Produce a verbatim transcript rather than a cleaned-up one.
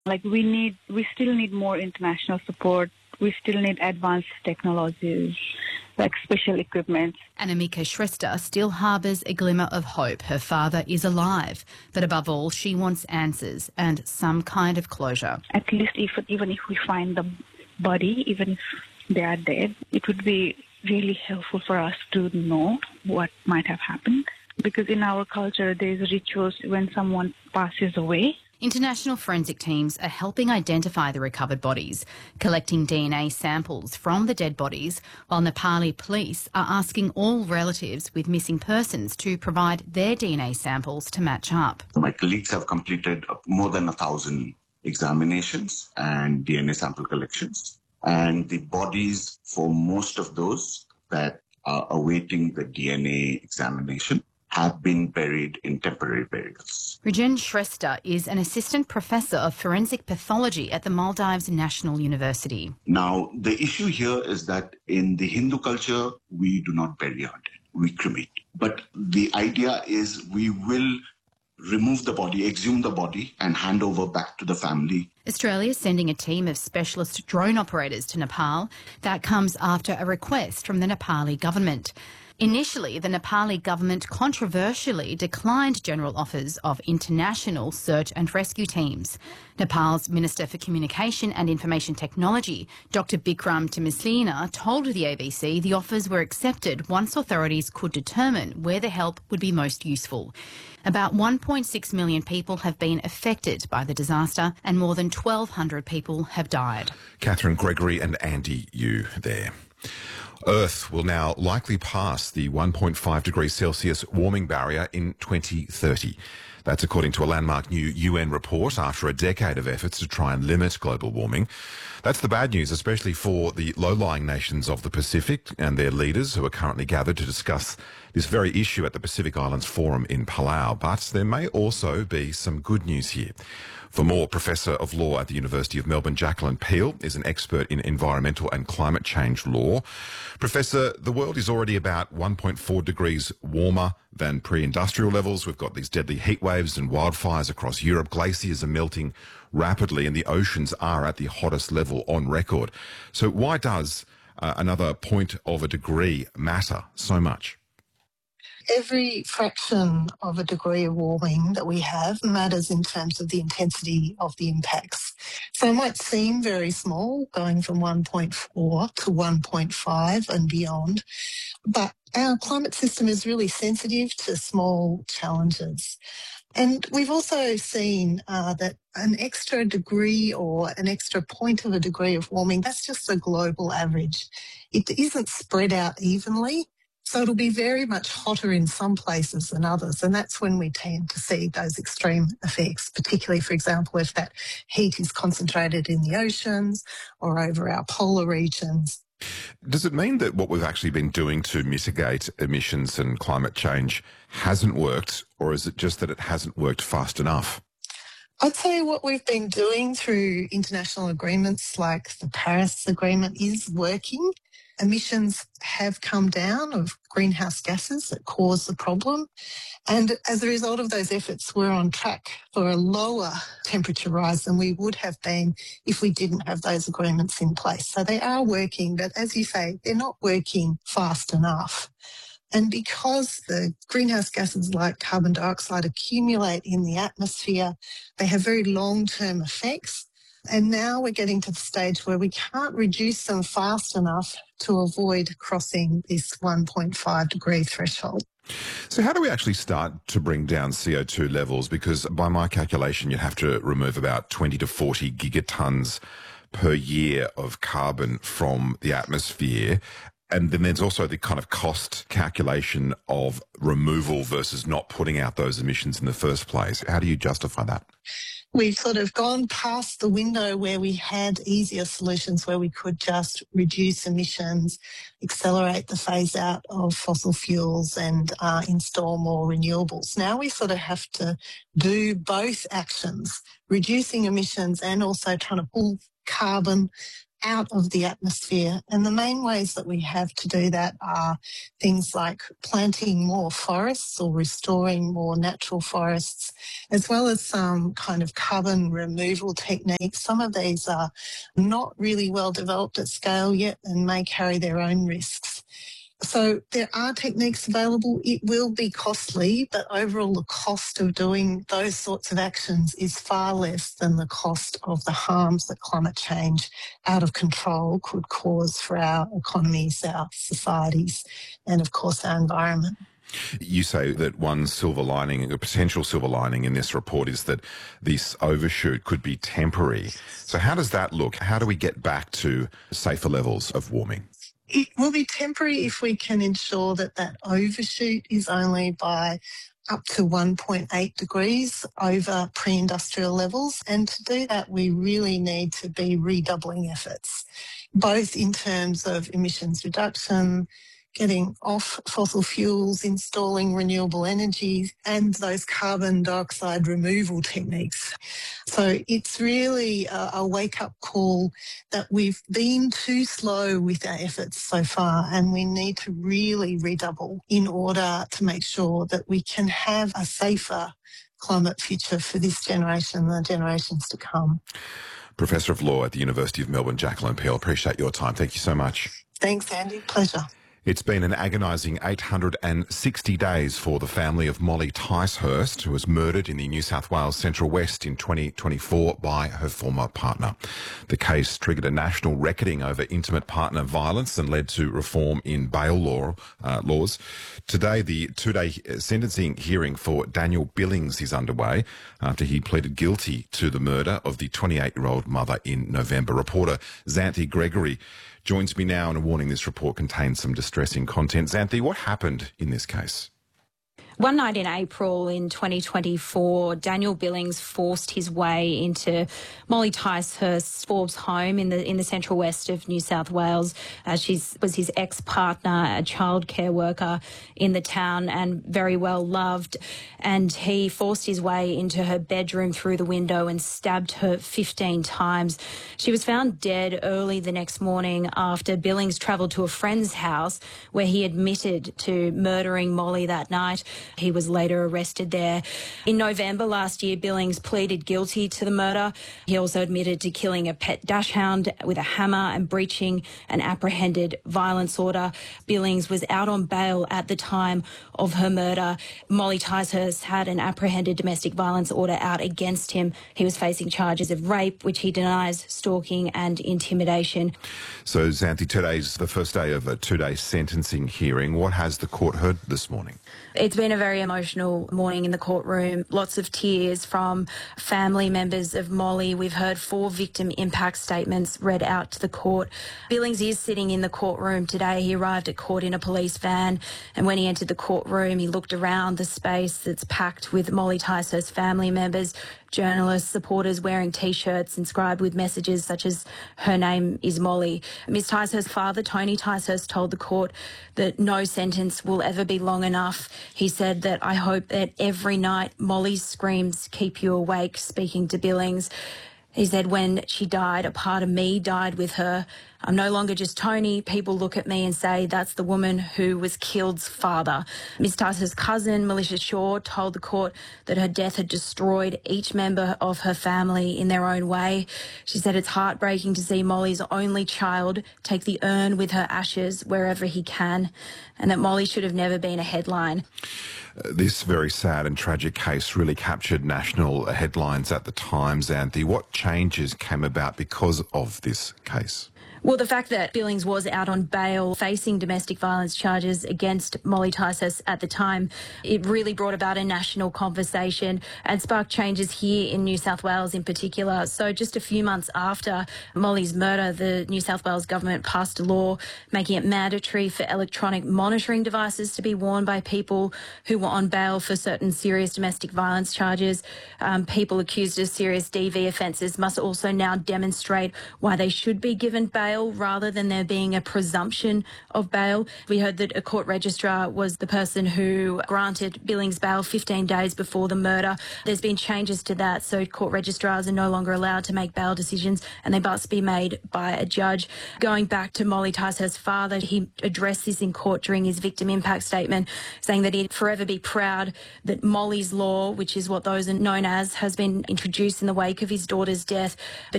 Like we need, we still need more international support. We still need advanced technologies, like special equipment. Anamika Shrestha still harbours a glimmer of hope. Her father is alive, but above all, she wants answers and some kind of closure. At least if, even if we find the body, even if they are dead, it would be really helpful for us to know what might have happened. Because in our culture, there's rituals when someone passes away. International forensic teams are helping identify the recovered bodies, collecting D N A samples from the dead bodies, while Nepali police are asking all relatives with missing persons to provide their D N A samples to match up. My colleagues have completed more than a thousand examinations and D N A sample collections. And the bodies for most of those that are awaiting the D N A examination have been buried in temporary burials. Rajen Shrestha is an assistant professor of forensic pathology at the Maldives National University. Now, the issue here is that in the Hindu culture, we do not bury our dead, we cremate. But the idea is we will remove the body, exhume the body and hand over back to the family. Australia is sending a team of specialist drone operators to Nepal. That comes after a request from the Nepali government. Initially, the Nepali government controversially declined general offers of international search and rescue teams. Nepal's Minister for Communication and Information Technology, Doctor Bikram Timislina, told the A B C the offers were accepted once authorities could determine where the help would be most useful. About one point six million people have been affected by the disaster and more than twelve hundred people have died. Catherine Gregory and Andy Yu there. Earth will now likely pass the one point five degrees Celsius warming barrier in twenty thirty. That's according to a landmark new U N report after a decade of efforts to try and limit global warming. That's the bad news, especially for the low-lying nations of the Pacific and their leaders who are currently gathered to discuss this very issue at the Pacific Islands Forum in Palau. But there may also be some good news here. For more, Professor of Law at the University of Melbourne, Jacqueline Peel, is an expert in environmental and climate change law. Professor, the world is already about one point four degrees warmer than pre-industrial levels. We've got these deadly heat waves and wildfires across Europe. Glaciers are melting rapidly and the oceans are at the hottest level on record. So why does uh, another point of a degree matter so much? Every fraction of a degree of warming that we have matters in terms of the intensity of the impacts. So it might seem very small, going from one point four to one point five and beyond, but our climate system is really sensitive to small challenges. And we've also seen uh, that an extra degree or an extra point of a degree of warming, that's just a global average. It isn't spread out evenly. So it'll be very much hotter in some places than others, and that's when we tend to see those extreme effects, particularly, for example, if that heat is concentrated in the oceans or over our polar regions. Does it mean that what we've actually been doing to mitigate emissions and climate change hasn't worked, or is it just that it hasn't worked fast enough? I'd say what we've been doing through international agreements like the Paris Agreement is working. Emissions have come down of greenhouse gases that cause the problem. And as a result of those efforts, we're on track for a lower temperature rise than we would have been if we didn't have those agreements in place. So they are working, but as you say, they're not working fast enough. And because the greenhouse gases like carbon dioxide accumulate in the atmosphere, they have very long-term effects. And now we're getting to the stage where we can't reduce them fast enough to avoid crossing this one point five degree threshold. So how do we actually start to bring down C O two levels? Because by my calculation, you'd have to remove about twenty to forty gigatons per year of carbon from the atmosphere. And then there's also the kind of cost calculation of removal versus not putting out those emissions in the first place. How do you justify that? We've sort of gone past the window where we had easier solutions where we could just reduce emissions, accelerate the phase out of fossil fuels and uh, install more renewables. Now we sort of have to do both actions, reducing emissions and also trying to pull carbon out of the atmosphere. And the main ways that we have to do that are things like planting more forests or restoring more natural forests, as well as some kind of carbon removal techniques. Some of these are not really well developed at scale yet and may carry their own risks. So there are techniques available. It will be costly, but overall the cost of doing those sorts of actions is far less than the cost of the harms that climate change out of control could cause for our economies, our societies, and of course our environment. You say that one silver lining, a potential silver lining in this report is that this overshoot could be temporary. So how does that look? How do we get back to safer levels of warming? It will be temporary if we can ensure that that overshoot is only by up to one point eight degrees over pre-industrial levels. And to do that, we really need to be redoubling efforts, both in terms of emissions reduction, getting off fossil fuels, installing renewable energy, and those carbon dioxide removal techniques. So it's really a, a wake-up call that we've been too slow with our efforts so far, and we need to really redouble in order to make sure that we can have a safer climate future for this generation and the generations to come. Professor of Law at the University of Melbourne, Jacqueline Peel, appreciate your time. Thank you so much. Thanks, Andy. Pleasure. It's been an agonising eight hundred sixty days for the family of Molly Ticehurst, who was murdered in the New South Wales Central West in twenty twenty-four by her former partner. The case triggered a national reckoning over intimate partner violence and led to reform in bail law, uh, laws. Today, the two-day sentencing hearing for Daniel Billings is underway after he pleaded guilty to the murder of the twenty-eight-year-old mother in November. Reporter Xanthi Gregory joins me now, and a warning: this report contains some distressing content. Xanthi, what happened in this case? One night in April in twenty twenty-four, Daniel Billings forced his way into Molly Ticehurst's Forbes home in the in the central west of New South Wales. Uh, she was his ex-partner, a childcare worker in the town and very well loved. And he forced his way into her bedroom through the window and stabbed her fifteen times. She was found dead early the next morning after Billings travelled to a friend's house where he admitted to murdering Molly that night. He was later arrested there. In November last year, Billings pleaded guilty to the murder. He also admitted to killing a pet dachshund with a hammer and breaching an apprehended violence order. Billings was out on bail at the time of her murder. Molly Ticehurst had an apprehended domestic violence order out against him. He was facing charges of rape, which he denies, stalking and intimidation. So, Xanthi, today's the first day of a two-day sentencing hearing. What has the court heard this morning? It's been a very emotional morning in the courtroom. Lots of tears from family members of Molly. We've heard four victim impact statements read out to the court. Billings is sitting in the courtroom today. He arrived at court in a police van, and when he entered the courtroom, he looked around the space that's packed with Molly Ticehurst's family members, journalists, supporters wearing T-shirts inscribed with messages such as "Her name is Molly." Miss Ticehurst's father, Tony Ticehurst, told the court that no sentence will ever be long enough. He said that, "I hope that every night Molly's screams keep you awake," speaking to Billings. He said, "When she died, a part of me died with her. I'm no longer just Tony. People look at me and say, that's the woman who was killed's father." Miss Ticehurst's cousin, Melissa Shaw, told the court that her death had destroyed each member of her family in their own way. She said it's heartbreaking to see Molly's only child take the urn with her ashes wherever he can, and that Molly should have never been a headline. This very sad and tragic case really captured national headlines at the time, Xanthi. What changes came about because of this case? Well, the fact that Billings was out on bail facing domestic violence charges against Molly Ticehurst at the time, it really brought about a national conversation and sparked changes here in New South Wales in particular. So just a few months after Molly's murder, the New South Wales government passed a law making it mandatory for electronic monitoring devices to be worn by people who were on bail for certain serious domestic violence charges. Um, people accused of serious D V offences must also now demonstrate why they should be given bail bail rather than there being a presumption of bail. We heard that a court registrar was the person who granted Billings bail fifteen days before the murder. There's been changes to that, so court registrars are no longer allowed to make bail decisions and they must be made by a judge. Going back to Molly Ticehurst's father, he addressed this in court during his victim impact statement, saying that he'd forever be proud that Molly's Law, which is what those are known as, has been introduced in the wake of his daughter's death, but